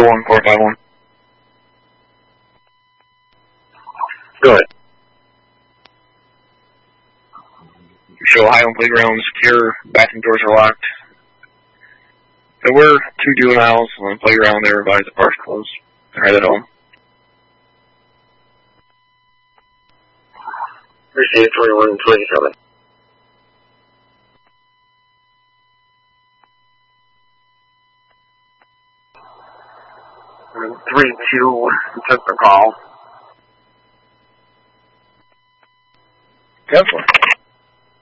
41451. Go ahead. Show Highland Playground secure, bathroom doors are locked. There were 2 juveniles on the playground. They were advised the bar's closed. They're headed home. Received 2127. And 3-2 took the call. Definitely.